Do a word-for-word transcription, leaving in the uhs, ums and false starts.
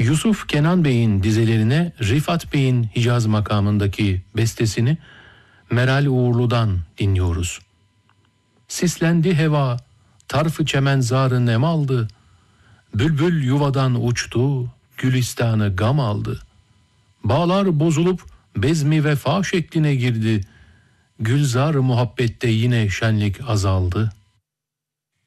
Yusuf Kenan Bey'in dizelerine Rifat Bey'in Hicaz makamındaki bestesini Meral Uğurlu'dan dinliyoruz. Sislendi heva, tarfı çemenzarı nem aldı. Bülbül yuvadan uçtu, gülistanı gam aldı. Bağlar bozulup bezmi vefa şekline girdi. Gülzar muhabbette yine şenlik azaldı.